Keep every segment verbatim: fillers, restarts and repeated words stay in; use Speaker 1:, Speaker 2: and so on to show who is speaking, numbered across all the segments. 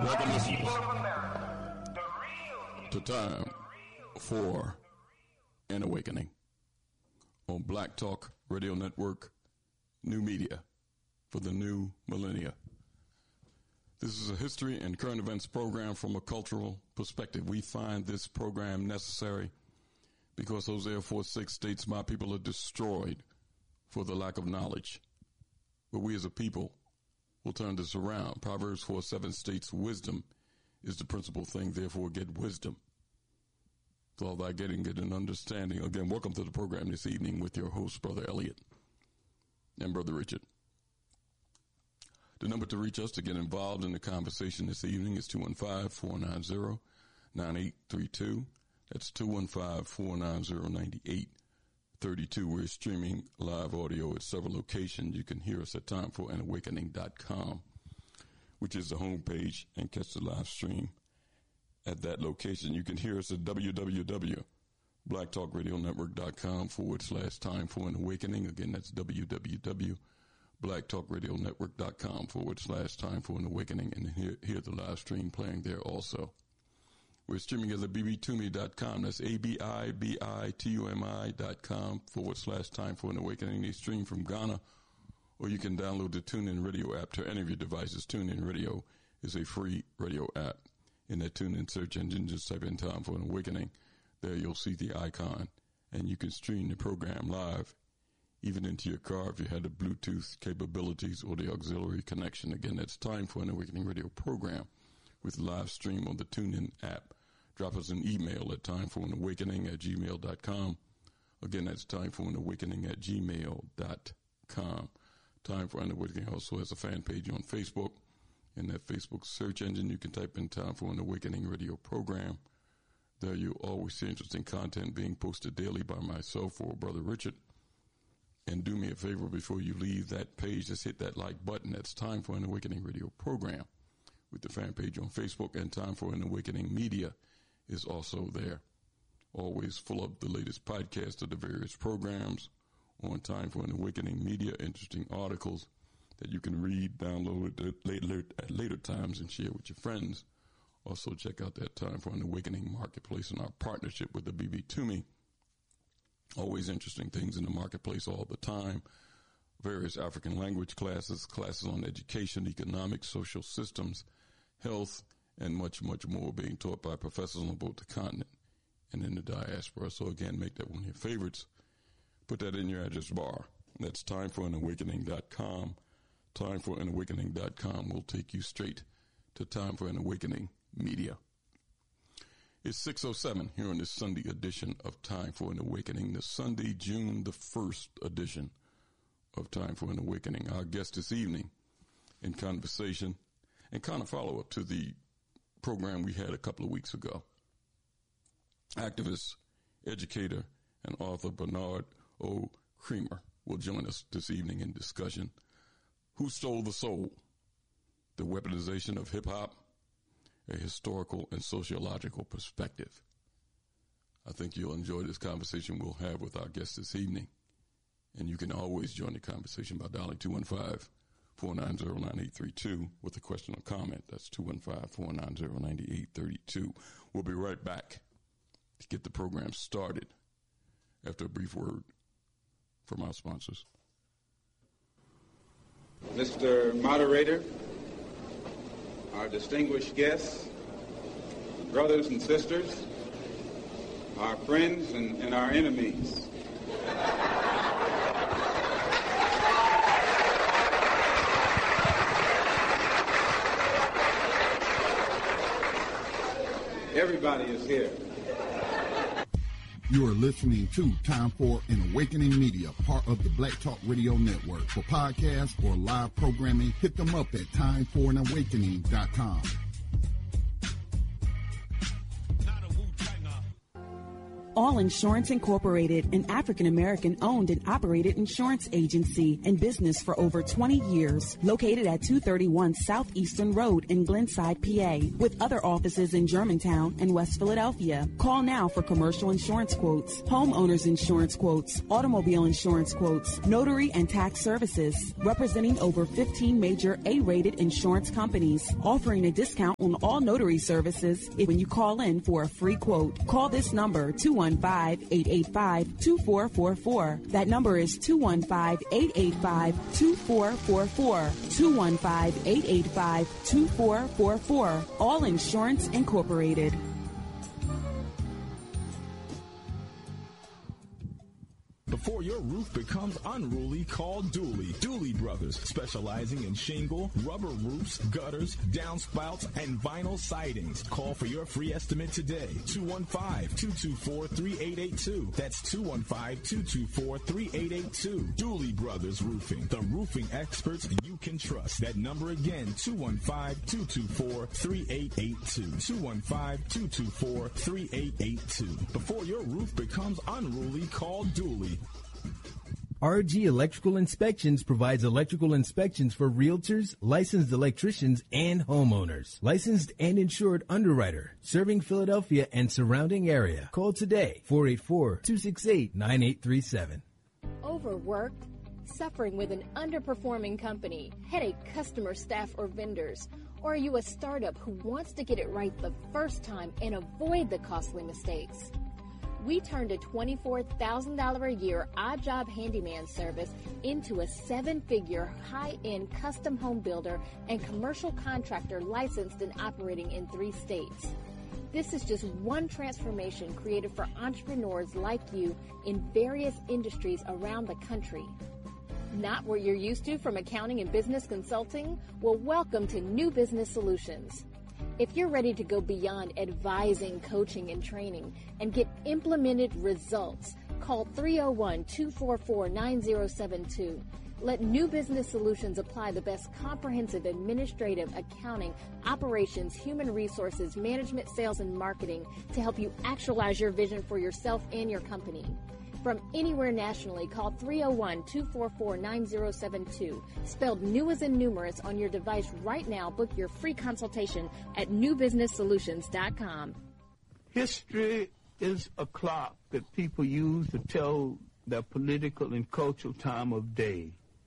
Speaker 1: Welcome, listeners, to Time for an Awakening on Black Talk Radio Network, new media for the new millennia. This is a history and current events program from a cultural perspective. We find this program necessary because Hosea four six states, "My people are destroyed for the lack of knowledge." But we as a people will turn this around. Proverbs four seven states, "Wisdom is the principal thing, therefore get wisdom. With all thy getting, get an understanding." Again, welcome to the program this evening with your host, Brother Elliot and Brother Richard. The number to reach us to get involved in the conversation this evening is two one five, four nine zero, nine eight three two. That's two one five, four nine zero, nine eight three two. We're streaming live audio at several locations. You can hear us at time for an awakening dot com, which is the homepage, and catch the live stream at that location. You can hear us at w w w dot black talk radio network dot com forward slash time for an awakening. Again, that's w w w dot black talk radio network dot com forward slash time for an awakening, and hear, hear the live stream playing there also. We're streaming at the b b tumi dot com. That's A B I B I T U M I dot com forward slash time for an awakening. They stream from Ghana, or you can download the TuneIn Radio app to any of your devices. TuneIn Radio is a free radio app. In that TuneIn search engine, just type in Time for an Awakening. There you'll see the icon, and you can stream the program live, even into your car if you had the Bluetooth capabilities or the auxiliary connection. Again, that's Time for an Awakening radio program with live stream on the TuneIn app. Drop us an email at timeforanawakening at gmail dot com. Again, that's timeforanawakening at gmail dot com. Time for an Awakening also has a fan page on Facebook. In that Facebook search engine, you can type in Time for an Awakening radio program. There you'll always see interesting content being posted daily by myself or Brother Richard. And do me a favor before you leave that page, just hit that like button. That's Time for an Awakening radio program with the fan page on Facebook, and Time for an Awakening media is also there. Always full of the latest podcasts of the various programs on Time for an Awakening media, interesting articles that you can read, download at later, at later times, and share with your friends. Also, check out that Time for an Awakening marketplace and our partnership with the B B Tumi. Always interesting things in the marketplace all the time. Various African language classes, classes on education, economics, social systems, health, and much, much more being taught by professors on both the continent and in the diaspora. So, again, make that one of your favorites. Put that in your address bar. That's time for an awakening dot com. time for an awakening dot com will take you straight to Time for an Awakening media. It's six oh seven here on this Sunday edition of Time for an Awakening, the Sunday, June the first edition of Time for an Awakening. Our guest this evening in conversation and kind of follow-up to the program we had a couple of weeks ago. Activist, educator, and author Bernard O. Creamer will join us this evening in discussion. Who Stole the Soul? The Weaponization of Hip-Hop, a Historical and Sociological Perspective. I think you'll enjoy this conversation we'll have with our guest this evening. And you can always join the conversation by dialing two one five, four nine zero, nine eight three two with a question or comment. That's two one five, four nine zero, nine eight three two. We'll be right back to get the program started after a brief word from our sponsors.
Speaker 2: Mister Moderator, our distinguished guests, brothers and sisters, our friends and, and our enemies. Everybody is here.
Speaker 3: You are listening to Time for an Awakening Media, part of the Black Talk Radio Network. For podcasts or live programming, hit them up at time for an awakening dot com.
Speaker 4: All Insurance Incorporated, an African-American owned and operated insurance agency in business for over twenty years, located at two thirty-one Southeastern Road in Glenside, P A, with other offices in Germantown and West Philadelphia. Call now for commercial insurance quotes, homeowners insurance quotes, automobile insurance quotes, notary and tax services, representing over fifteen major A-rated insurance companies, offering a discount on all notary services if when you call in for a free quote. Call this number, two one five, eight eight five, two four four four. That number is two one five, eight eight five, two four four four. two one five, eight eight five, two four four four. All Insurance Incorporated.
Speaker 5: Before your roof becomes unruly, call Dooley. Dooley Brothers, specializing in shingle, rubber roofs, gutters, downspouts, and vinyl sidings. Call for your free estimate today. two one five, two two four, three eight eight two. That's two one five, two two four, three eight eight two. Dooley Brothers Roofing, the roofing experts you can trust. That number again, two one five, two two four, three eight eight two. two one five, two two four, three eight eight two. Before your roof becomes unruly, call Dooley.
Speaker 6: R G Electrical Inspections provides electrical inspections for realtors, licensed electricians, and homeowners. Licensed and insured underwriter, serving Philadelphia and surrounding area. Call today, four eight four, two six eight, nine eight three seven.
Speaker 7: Overworked? Suffering with an underperforming company, headache customer, staff, or vendors? Or are you a startup who wants to get it right the first time and avoid the costly mistakes? We turned a twenty-four thousand dollars a year odd job handyman service into a seven-figure high-end custom home builder and commercial contractor licensed and operating in three states. This is just one transformation created for entrepreneurs like you in various industries around the country. Not what you're used to from accounting and business consulting? Well, welcome to New Business Solutions. If you're ready to go beyond advising, coaching, and training and get implemented results, call three oh one, two four four, nine oh seven two. Let New Business Solutions apply the best comprehensive administrative, accounting, operations, human resources, management, sales, and marketing to help you actualize your vision for yourself and your company. From anywhere nationally, call three oh one, two four four, nine oh seven two. Spelled new as in numerous on your device right now. Book your free consultation at new business solutions dot com.
Speaker 8: History is a clock that people use to tell their political and cultural time of day.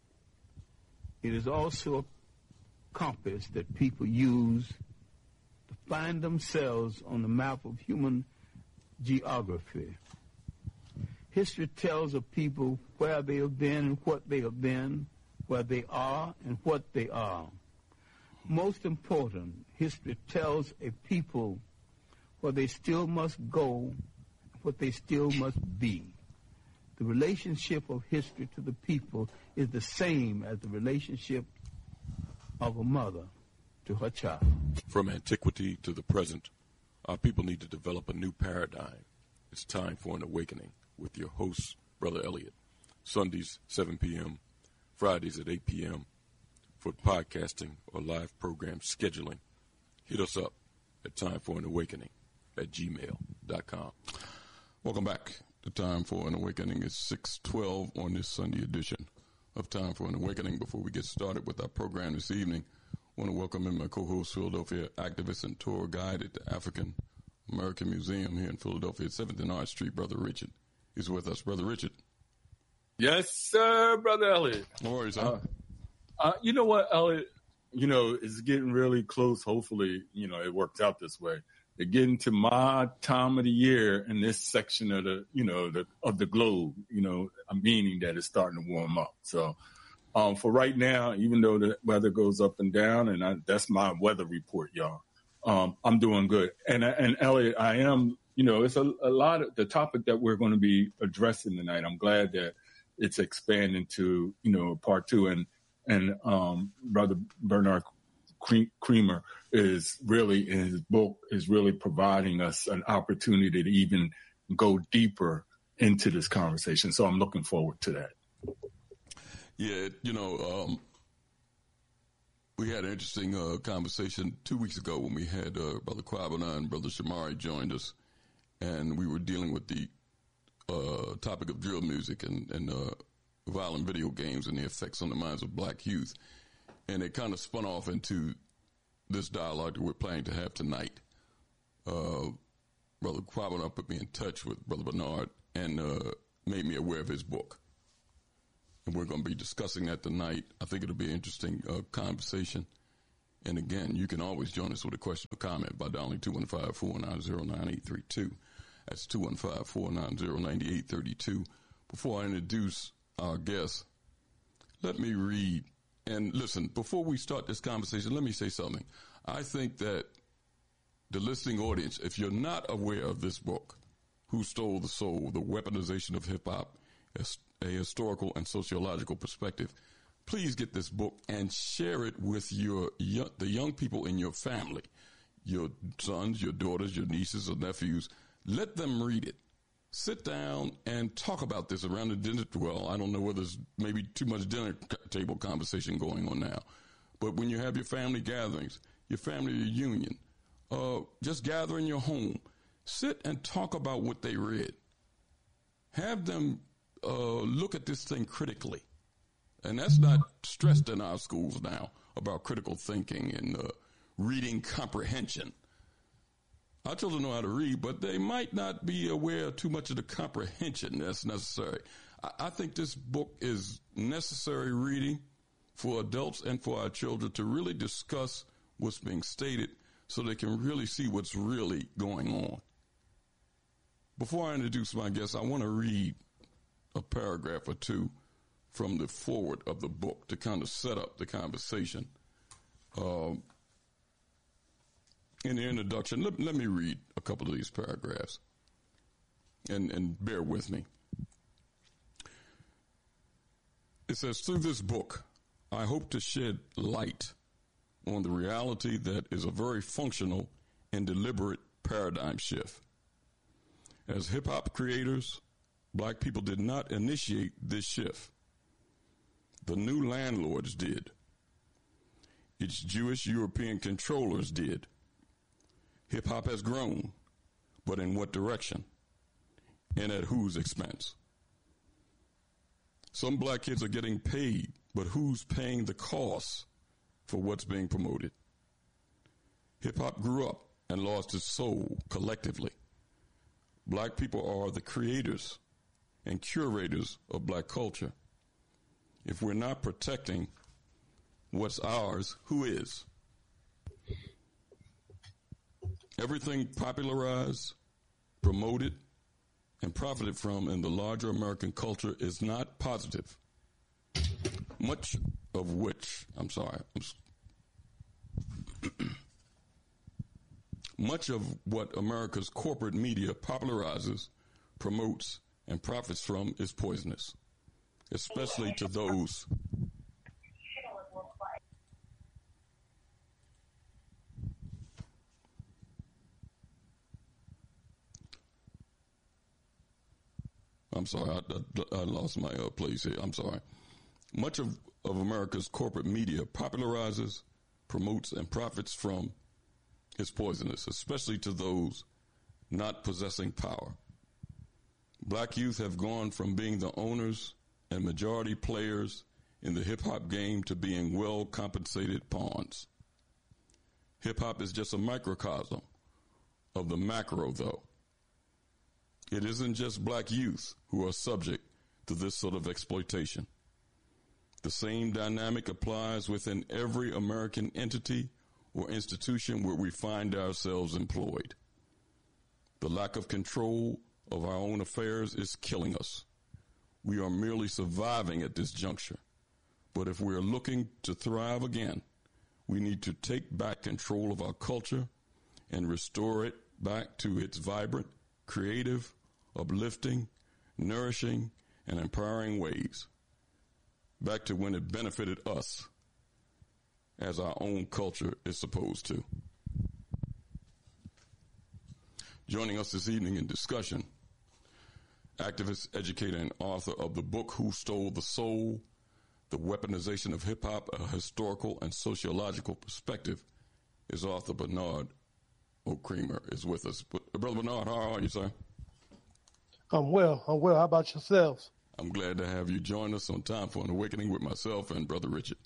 Speaker 8: It is also a compass that people use to find themselves on the map of human geography. History tells of people where they have been and what they have been, where they are and what they are. Most important, history tells a people where they still must go, what they still must be. The relationship of history to the people is the same as the relationship of a mother to her child.
Speaker 1: From antiquity to the present, our people need to develop a new paradigm. It's time for an awakening. With your host, Brother Elliott. Sundays, seven p.m., Fridays at eight p.m. For podcasting or live program scheduling, hit us up at time for an awakening at gmail dot com. Welcome back to Time for an Awakening. It's six twelve on this Sunday edition of Time for an Awakening. Before we get started with our program this evening, I want to welcome in my co-host, Philadelphia activist and tour guide at the African American Museum here in Philadelphia, seventh and Arch Street, Brother Richard. He's with us. Brother Richard.
Speaker 9: Yes, sir, Brother Elliott.
Speaker 1: No worries, huh?
Speaker 9: Uh, uh, you know what, Elliott? You know, it's getting really close. Hopefully, you know, it works out this way. They're getting to my time of the year in this section of the, you know, the of the globe, you know, meaning that it's starting to warm up. So um, for right now, even though the weather goes up and down, and I, that's my weather report, y'all, um, I'm doing good. And, and Elliott, I am... You know, it's a, a lot of the topic that we're going to be addressing tonight. I'm glad that it's expanding to, you know, part two. And, and um, Brother Bernard Creamer is really, in his book, is really providing us an opportunity to even go deeper into this conversation. So I'm looking forward to that.
Speaker 1: Yeah, you know, um, we had an interesting uh, conversation two weeks ago when we had uh, Brother Kwabena and Brother Shamari joined us. And we were dealing with the uh, topic of drill music and, and uh, violent video games and the effects on the minds of black youth. And it kind of spun off into this dialogue that we're planning to have tonight. Uh, Brother Kwabena put me in touch with Brother Bernard and uh, made me aware of his book. And we're going to be discussing that tonight. I think it'll be an interesting uh, conversation. And again, you can always join us with a question or comment by dialing two one five, four nine zero, nine eight three two. That's two one five, four nine zero, nine eight three two. Before I introduce our guest, let me read. And listen, before we start this conversation, let me say something. I think that the listening audience, if you're not aware of this book, Who Stole the Soul? The Weaponization of Hip-Hop, a Historical and Sociological Perspective, please get this book and share it with your the young people in your family, your sons, your daughters, your nieces or nephews. Let them read it. Sit down and talk about this around the dinner. Well, I don't know whether there's maybe too much dinner table conversation going on now. But when you have your family gatherings, your family reunion, uh, just gather in your home, sit and talk about what they read. Have them uh, look at this thing critically. And that's not stressed in our schools now about critical thinking and uh, reading comprehension. Our children know how to read, but they might not be aware of too much of the comprehension that's necessary. I, I think this book is necessary reading for adults and for our children to really discuss what's being stated so they can really see what's really going on. Before I introduce my guest, I want to read a paragraph or two from the foreword of the book to kind of set up the conversation. Um, in the introduction, let, let me read a couple of these paragraphs, and, and bear with me. It says, through this book, I hope to shed light on the reality that is a very functional and deliberate paradigm shift. As hip-hop creators, black people did not initiate this shift. The new landlords did. Its Jewish European controllers did. Hip-hop has grown, but in what direction? And at whose expense? Some black kids are getting paid, but who's paying the cost for what's being promoted? Hip-hop grew up and lost its soul collectively. Black people are the creators and curators of black culture. If we're not protecting what's ours, who is? Everything popularized, promoted, and profited from in the larger American culture is not positive. Much of which, I'm sorry, I'm much of what America's corporate media popularizes, promotes, and profits from is poisonous, especially to those I'm sorry, I, I, I lost my uh, place here. I'm sorry. Much of, of America's corporate media popularizes, promotes, and profits from is poisonous, especially to those not possessing power. Black youth have gone from being the owners and majority players in the hip-hop game to being well-compensated pawns. Hip-hop is just a microcosm of the macro, though. It isn't just black youth who are subject to this sort of exploitation. The same dynamic applies within every American entity or institution where we find ourselves employed. The lack of control of our own affairs is killing us. We are merely surviving at this juncture. But if we are looking to thrive again, we need to take back control of our culture and restore it back to its vibrant, creative, uplifting, nourishing, and empowering ways. Back to when it benefited us, as our own culture is supposed to. Joining us this evening in discussion, activist, educator, and author of the book Who Stole the Soul? The Weaponization of Hip-Hop, a Historical and Sociological Perspective, is author Bernard O'Creamer is with us. Brother Bernard, how are you, sir?
Speaker 10: I'm well. I'm well. How about yourselves?
Speaker 1: I'm glad to have you join us on Time for an Awakening with myself and Brother Richard.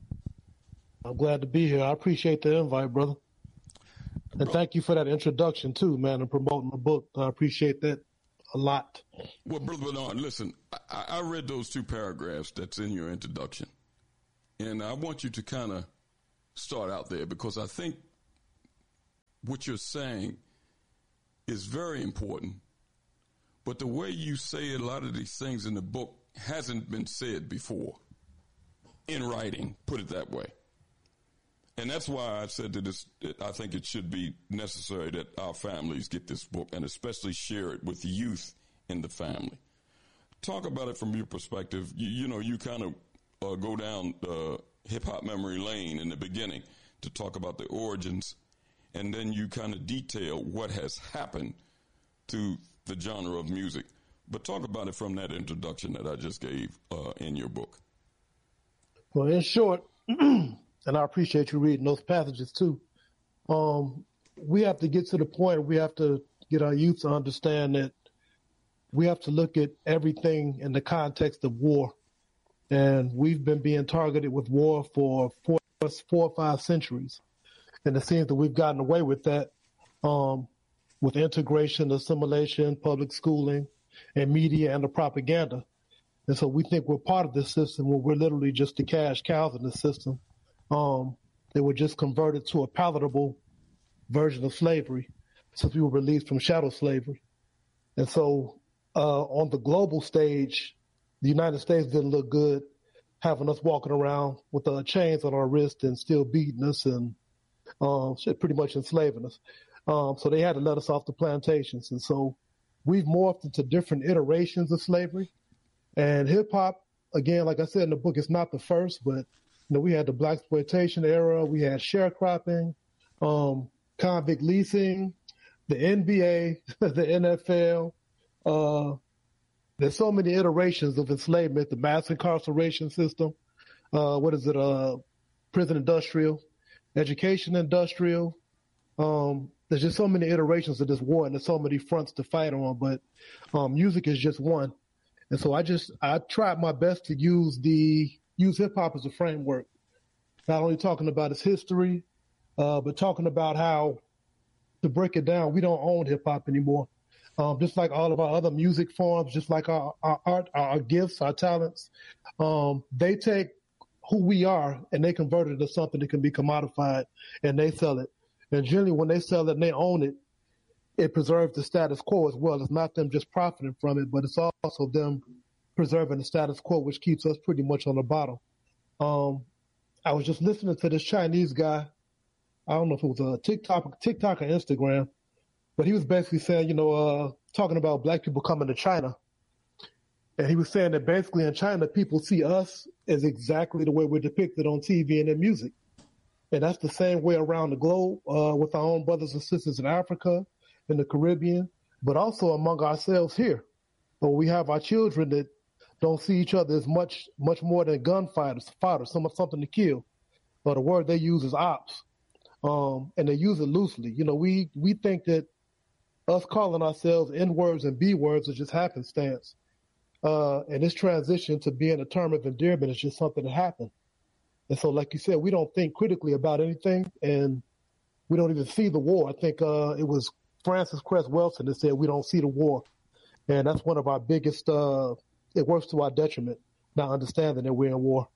Speaker 10: I'm glad to be here. I appreciate the invite, brother. And Bro- thank you for that introduction, too, man, and promoting the book. I appreciate that a lot.
Speaker 1: Well, Brother Bernard, listen, I, I read those two paragraphs that's in your introduction, and I want you to kind of start out there because I think what you're saying is very important. But the way you say a lot of these things in the book hasn't been said before in writing, put it that way. And that's why I've said that, it's, that I think it should be necessary that our families get this book and especially share it with youth in the family. Talk about it from your perspective. You, you know, you kind of uh, go down uh, hip-hop memory lane in the beginning to talk about the origins, and then you kind of detail what has happened to the genre of music. But talk about it from that introduction that I just gave uh, in your book.
Speaker 10: Well, in short, and I appreciate you reading those passages too, um, we have to get to the point where we have to get our youth to understand that we have to look at everything in the context of war. And we've been being targeted with war for four, four or five centuries. And it seems that we've gotten away with that. Um, with integration, assimilation, public schooling, and media and the propaganda. And so we think we're part of this system when we're literally just the cash cows in the system. Um, they were just converted to a palatable version of slavery since we were released from chattel slavery. And so uh, on the global stage, the United States didn't look good having us walking around with uh, chains on our wrists and still beating us and uh, pretty much enslaving us. Um, so they had to let us off the plantations. And so we've morphed into different iterations of slavery. And hip hop, again, like I said in the book, it's not the first, but you know, we had the blaxploitation era, we had sharecropping, um, convict leasing, the N B A, the N F L. Uh, there's so many iterations of enslavement, the mass incarceration system. Uh, what is it? Uh, prison industrial, education industrial. Um, There's just so many iterations of this war, and there's so many fronts to fight on. But um, music is just one, and so I just I tried my best to use the use hip hop as a framework, not only talking about its history, uh, but talking about how to break it down. We don't own hip hop anymore, um, just like all of our other music forms, just like our, our art, our gifts, our talents. Um, they take who we are and they convert it into something that can be commodified, and they sell it. And generally, when they sell it and they own it, it preserves the status quo as well. It's not them just profiting from it, but it's also them preserving the status quo, which keeps us pretty much on the bottom. Um, I was just listening to this Chinese guy. I don't know if it was a TikTok, TikTok or Instagram, but he was basically saying, you know, uh, talking about black people coming to China. And he was saying that basically in China, people see us as exactly the way we're depicted on T V and in music. And that's the same way around the globe uh, with our own brothers and sisters in Africa, in the Caribbean, but also among ourselves here. But we have our children that don't see each other as much much more than gunfighters, fighters, some, something to kill. But the word they use is ops, um, and they use it loosely. You know, we, we think that us calling ourselves N-words and B-words is just happenstance. Uh, and this transition to being a term of endearment is just something that happened. And so, like you said, we don't think critically about anything, and we don't even see the war. I think uh, it was Francis Cress Welsing that said we don't see the war. And that's one of our biggest, uh, it works to our detriment, not understanding that we're in war.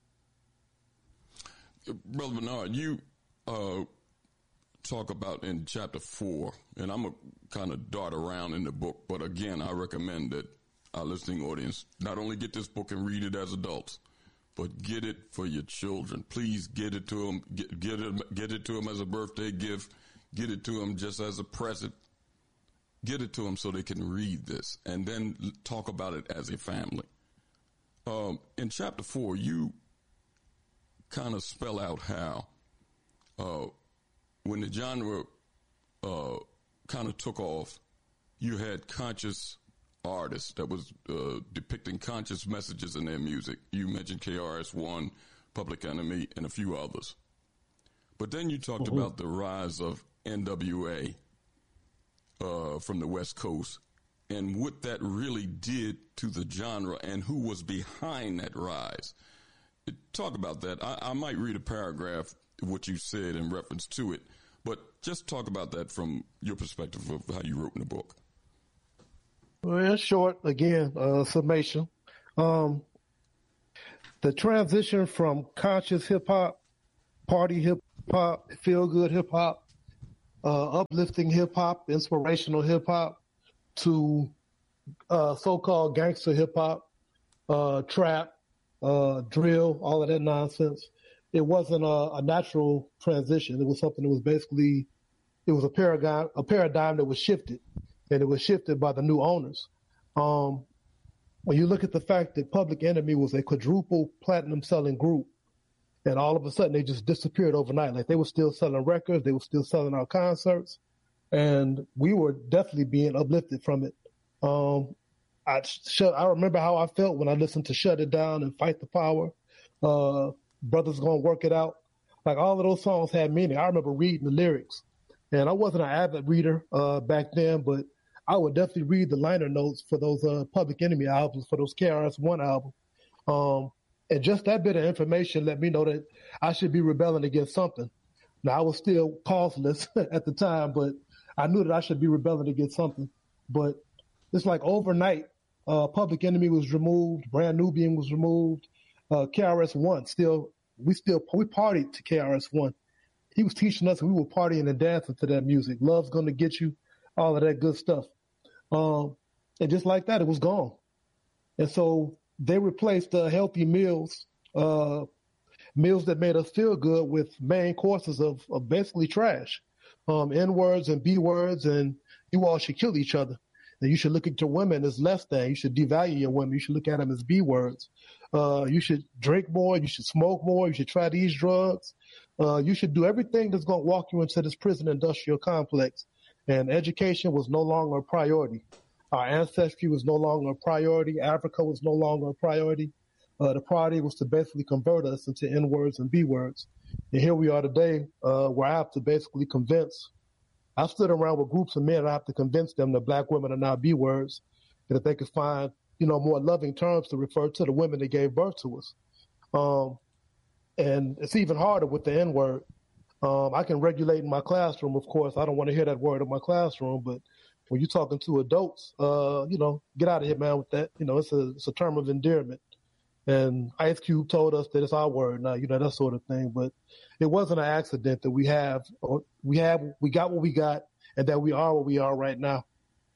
Speaker 1: Brother Bernard, you uh, talk about in chapter four, and I'm going to kind of dart around in the book, but again, I recommend that our listening audience not only get this book and read it as adults, but get it for your children. Please get it to them. Get, get it, get it to them as a birthday gift. Get it to them just as a present. Get it to them so they can read this and then talk about it as a family. Um, in chapter four, you kind of spell out how uh, when the genre uh, kind of took off, you had conscious artists that was uh, depicting conscious messages in their music. You mentioned K R S One, Public Enemy, and a few others. But then you talked mm-hmm. about the rise of N W A uh, from the West Coast and what that really did to the genre and who was behind that rise. Talk about that. I, I might read a paragraph of what you said in reference to it, but just talk about that from your perspective of how you wrote in the book.
Speaker 10: Well, short, again, uh, summation. Um, the transition from conscious hip-hop, party hip-hop, feel-good hip-hop, uh, uplifting hip-hop, inspirational hip-hop, to uh, so-called gangster hip-hop, uh, trap, uh, drill, all of that nonsense. It wasn't a, a natural transition. It was something that was basically, it was a paradigm, a paradigm that was shifted, and it was shifted by the new owners. Um, when you look at the fact that Public Enemy was a quadruple platinum selling group, and all of a sudden they just disappeared overnight. Like, they were still selling records, they were still selling our concerts, and we were definitely being uplifted from it. Um, I shut, I remember how I felt when I listened to Shut It Down and Fight the Power. Uh, Brothers Gonna Work It Out. Like, all of those songs had meaning. I remember reading the lyrics, and I wasn't an avid reader uh, back then, but I would definitely read the liner notes for those uh, Public Enemy albums, for those K R S One albums. Um, and just that bit of information let me know that I should be rebelling against something. Now, I was still causeless at the time, but I knew that I should be rebelling against something. But it's like overnight, uh, Public Enemy was removed, Brand Nubian was removed, uh, K R S One still, we still, we partied to K R S One. He was teaching us, and we were partying and dancing to that music. Love's Gonna Get You, all of that good stuff. Um, and just like that, it was gone. And so they replaced uh, healthy meals, uh, meals that made us feel good, with main courses of, of basically trash, um, N-words and B-words, and you all should kill each other. And you should look at your women as less than. You should devalue your women. You should look at them as B-words. Uh, you should drink more. You should smoke more. You should try these drugs. Uh, you should do everything that's going to walk you into this prison industrial complex. And education was no longer a priority. Our ancestry was no longer a priority. Africa was no longer a priority. Uh, the priority was to basically convert us into N-words and B-words. And here we are today, uh, where I have to basically convince. I stood around with groups of men, and I have to convince them that black women are now B-words, and that they could find, you know, more loving terms to refer to the women that gave birth to us. Um, and it's even harder with the N-word. Um, I can regulate in my classroom, of course. I don't want to hear that word in my classroom, but when you're talking to adults, uh, you know, get out of here, man, with that. You know, it's a, it's a term of endearment. And Ice Cube told us that it's our word now, you know, that sort of thing. But it wasn't an accident that we have, or we have, we got what we got, and that we are what we are right now.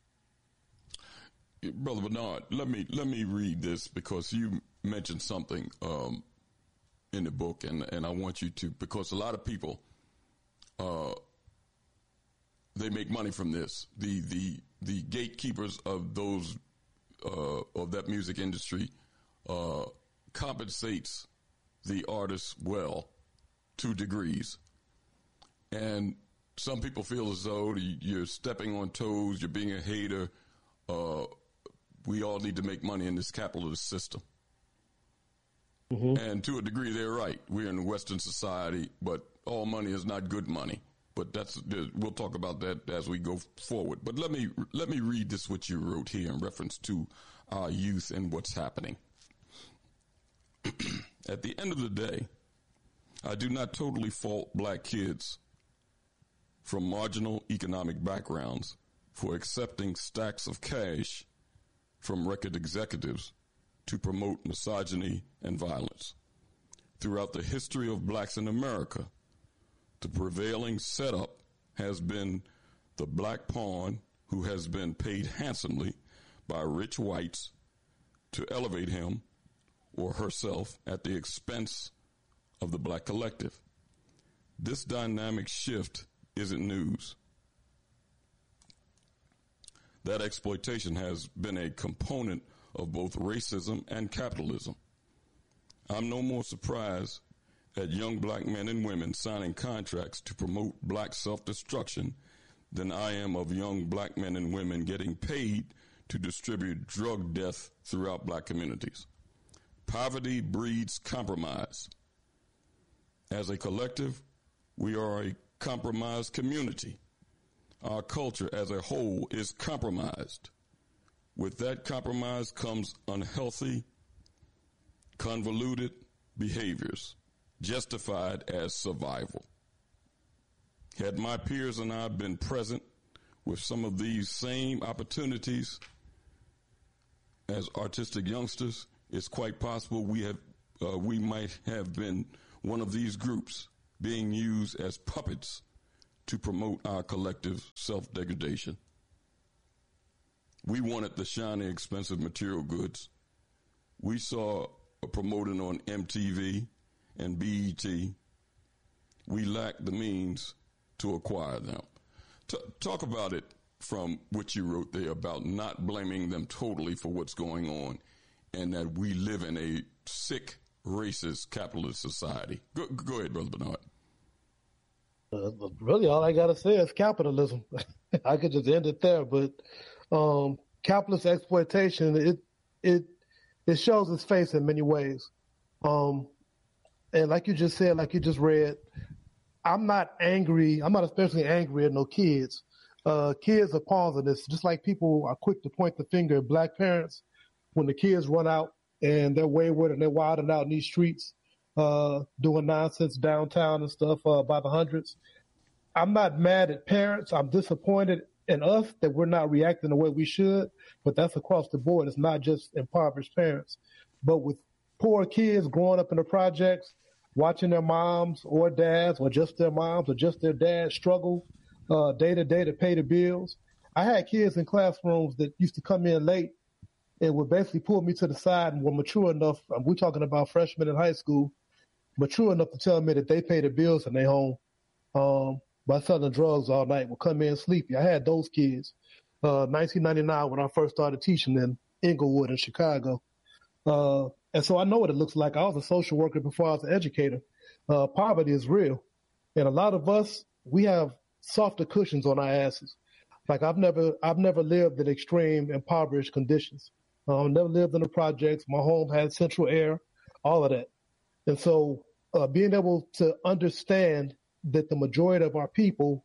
Speaker 1: Brother Bernard, let me let me read this, because you mentioned something um, in the book, and, and I want you to, because a lot of people, uh, they make money from this. The the the gatekeepers of those uh, of that music industry uh, compensates the artists well, to degrees, and some people feel as though you're stepping on toes, you're being a hater. Uh, we all need to make money in this capitalist system.
Speaker 10: Mm-hmm.
Speaker 1: And to a degree, they're right. We're in a Western society, but all money is not good money. But that's, we'll talk about that as we go forward. But let me let me read this, what you wrote here in reference to our youth and what's happening. At the end of the day, I do not totally fault black kids from marginal economic backgrounds for accepting stacks of cash from record executives to promote misogyny and violence. Throughout the history of blacks in America, the prevailing setup has been the black pawn who has been paid handsomely by rich whites to elevate him or herself at the expense of the black collective. This dynamic shift isn't news. That exploitation has been a component of both racism and capitalism. I'm no more surprised at young black men and women signing contracts to promote black self-destruction than I am of young black men and women getting paid to distribute drug death throughout black communities. Poverty breeds compromise. As a collective, we are a compromised community. Our culture as a whole is compromised. With that compromise comes unhealthy, convoluted behaviors justified as survival. Had my peers and I been present with some of these same opportunities as artistic youngsters, it's quite possible we have uh, we might have been one of these groups being used as puppets to promote our collective self-degradation. We wanted the shiny, expensive material goods. We saw a promoting on M T V and B E T. We lacked the means to acquire them. T- talk about it from what you wrote there about not blaming them totally for what's going on and that we live in a sick, racist, capitalist society. Go, go ahead, Brother Bernard.
Speaker 10: Uh, really, all I got to say is capitalism. I could just end it there, but um, capitalist exploitation, it it it shows its face in many ways. Um, and like you just said, like you just read, I'm not angry. I'm not especially angry at no kids. Uh, kids are pawns of this. Just like people are quick to point the finger at black parents when the kids run out and they're wayward and they're wilding out in these streets, uh, doing nonsense downtown and stuff uh, by the hundreds. I'm not mad at parents. I'm disappointed in us that we're not reacting the way we should, but that's across the board. It's not just impoverished parents. But with poor kids growing up in the projects, watching their moms or dads or just their moms or just their dads struggle uh, day to day to pay the bills. I had kids in classrooms that used to come in late and would basically pull me to the side and were mature enough, we're talking about freshmen in high school, mature enough to tell me that they pay the bills and they home um, by selling drugs all night, would come in sleepy. I had those kids. Uh, nineteen ninety-nine when I first started teaching in Inglewood in Chicago. Uh, and so I know what it looks like. I was a social worker before I was an educator. Uh, poverty is real. And a lot of us, we have softer cushions on our asses. Like I've never, I've never lived in extreme impoverished conditions. I uh, never lived in the projects. My home had central air, all of that. And so uh, being able to understand that the majority of our people,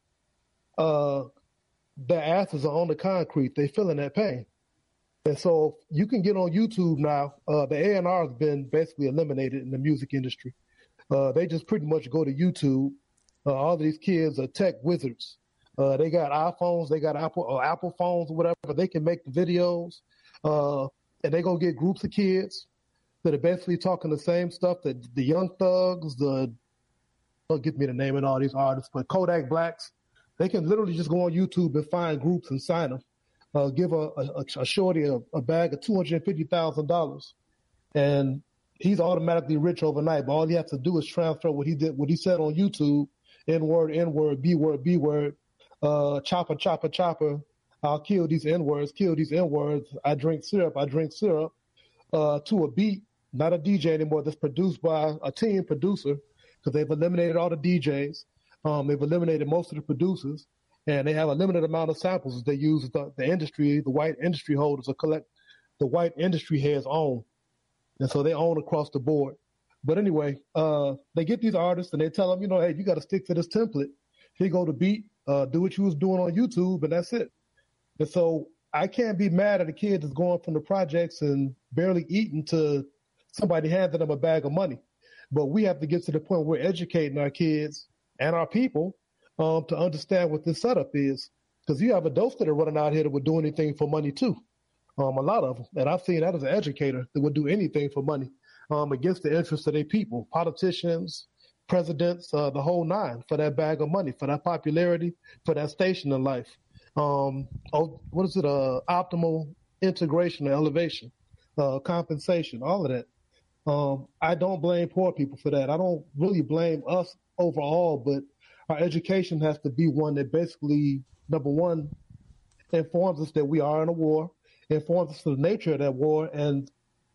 Speaker 10: uh, their asses are on the concrete. They feeling that pain. And so you can get on YouTube now. Uh, the A and R has been basically eliminated in the music industry. Uh, they just pretty much go to YouTube. Uh, all of these kids are tech wizards. Uh, they got iPhones, they got Apple or Apple phones or whatever. They can make the videos. Uh, and they go get groups of kids that are basically talking the same stuff that the Young Thugs, the, don't get me the name of all these artists, but Kodak Blacks. They can literally just go on YouTube and find groups and sign them. Uh, give a, a, a shorty a, a bag of two hundred fifty thousand dollars, and he's automatically rich overnight. But all he has to do is transfer what he did, what he said on YouTube, N word, N word, B word, B word, uh, chopper, chopper, chopper. I'll kill these N words, kill these N words. I drink syrup, I drink syrup. Uh, to a beat, not a D J anymore. That's produced by a team producer because they've eliminated all the D Js. Um, they've eliminated most of the producers. And they have a limited amount of samples that they use. The, the industry, the white industry holders, or collect the white industry heads own, and so they own across the board. But anyway, uh, they get these artists and they tell them, you know, hey, you got to stick to this template. Here you go to beat, uh, do what you was doing on YouTube, and that's it. And so I can't be mad at a kid that's going from the projects and barely eating to somebody handing them a bag of money. But we have to get to the point where we're educating our kids and our people Um, to understand what this setup is. Because you have adults that are running out here that would do anything for money too. Um, a lot of them. And I've seen that as an educator that would do anything for money um, against the interests of their people. Politicians, presidents, uh, the whole nine for that bag of money, for that popularity, for that station in life. Um, oh, what is it? Uh, optimal integration or elevation, uh, compensation, all of that. Um, I don't blame poor people for that. I don't really blame us overall, but our education has to be one that basically, number one, informs us that we are in a war, informs us of the nature of that war, and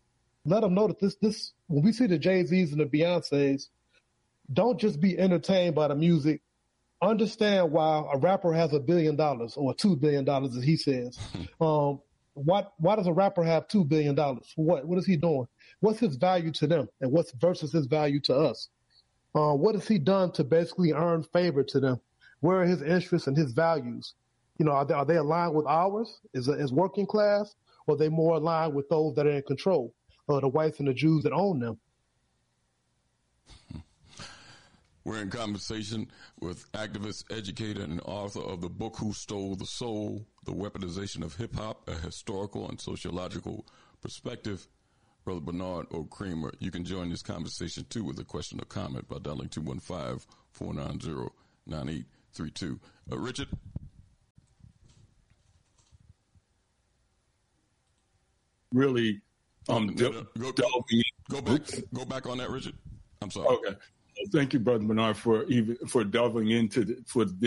Speaker 10: let them know that this, this when we see the Jay-Z's and the Beyoncés, don't just be entertained by the music. Understand why a rapper has a billion dollars or two billion dollars, as he says. um, what, why does a rapper have two billion dollars? What? What is he doing? What's his value to them, and what's versus his value to us? Uh, what has he done to basically earn favor to them? Where are his interests and his values? You know, are they, are they aligned with ours as, as working class, or are they more aligned with those that are in control, uh, the whites and the Jews that own them?
Speaker 1: We're in conversation with activist, educator, and author of the book Who Stole the Soul, The Weaponization of Hip-Hop, A Historical and Sociological Perspective, Brother Bernard O. Creamer. You can join this conversation, too, with a question or comment by dialing two one five, four nine zero, nine eight three two. Uh, Richard?
Speaker 9: Really um,
Speaker 1: go,
Speaker 9: del-
Speaker 1: go,
Speaker 9: delving
Speaker 1: go, back, go back on that, Richard. I'm sorry.
Speaker 9: Okay. Thank you, Brother Bernard, for even for delving into the, for